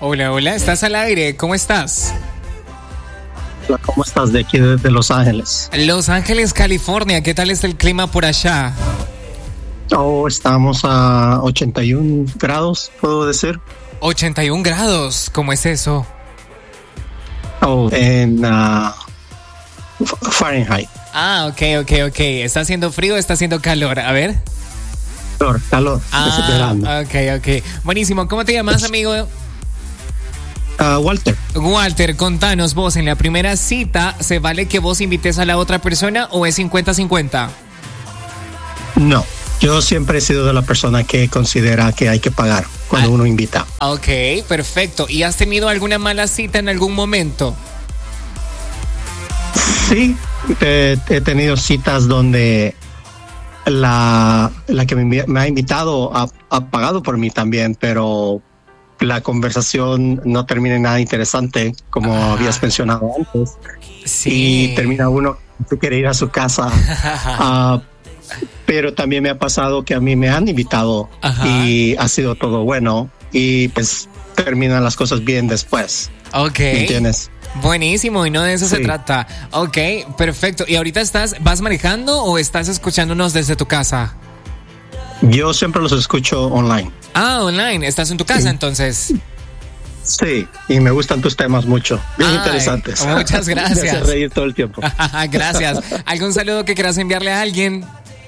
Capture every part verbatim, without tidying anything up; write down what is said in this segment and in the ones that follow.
Hola, hola, estás al aire, ¿cómo estás? Hola, ¿cómo estás? De aquí, desde Los Ángeles. Los Ángeles, California, ¿qué tal está el clima por allá? Oh, estamos a ochenta y un grados, puedo decir. ochenta y un grados, ¿cómo es eso? Oh, en uh, Fahrenheit. Ah, ok, ok, ok. ¿Está haciendo frío o está haciendo calor? A ver. Calor, calor. Ah, ok, ok. Buenísimo. ¿Cómo te llamas, amigo? Uh, Walter. Walter, contanos vos, en la primera cita, ¿se vale que vos invites a la otra persona o es cincuenta cincuenta? No, yo siempre he sido de la persona que considera que hay que pagar cuando ah. uno invita. Ok, perfecto. ¿Y has tenido alguna mala cita en algún momento? Sí, he, he tenido citas donde la, la que me, me ha invitado ha, ha pagado por mí también, pero la conversación no termina en nada interesante, como ah. habías mencionado antes. Sí. Y termina uno que quiere ir a su casa. uh, pero también me ha pasado que a mí me han invitado Ajá. y ha sido todo bueno y pues terminan las cosas bien después. Ok. ¿Me entiendes? Buenísimo, y no de eso sí. se trata. Ok, perfecto. ¿Y ahorita estás, vas manejando o estás escuchándonos desde tu casa? Yo siempre los escucho online. Ah, online. ¿Estás en tu casa sí. entonces? Sí, y me gustan tus temas mucho. Bien Ay, interesantes. Muchas gracias. Me hace reír todo el tiempo. Gracias. ¿Algún saludo que quieras enviarle a alguien?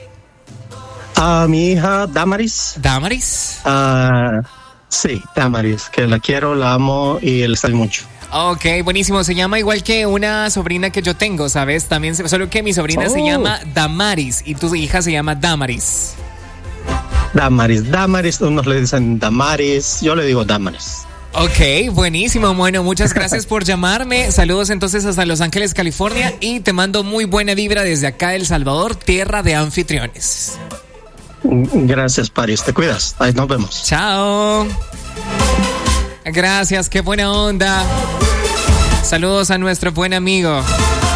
A mi hija Damaris. ¿Damaris? Uh, sí, Damaris, que la quiero, la amo y le extraño mucho. Ok, buenísimo. Se llama igual que una sobrina que yo tengo, ¿sabes? También, solo que mi sobrina oh. se llama Damaris y tu hija se llama Damaris. Damaris, Damaris, unos le dicen Damaris, yo le digo Damaris. Ok, buenísimo. Bueno, muchas gracias por llamarme. Saludos entonces hasta Los Ángeles, California, y te mando muy buena vibra desde acá, El Salvador, tierra de anfitriones. Gracias, Paris. Te cuidas. Ahí nos vemos. Chao. Gracias, qué buena onda. Saludos a nuestro buen amigo.